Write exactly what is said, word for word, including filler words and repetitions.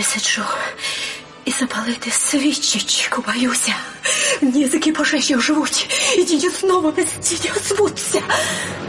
сиджу і запалити свічечку боюся. Язики пожежі оживуть, і тіні знову без тіні озвуться.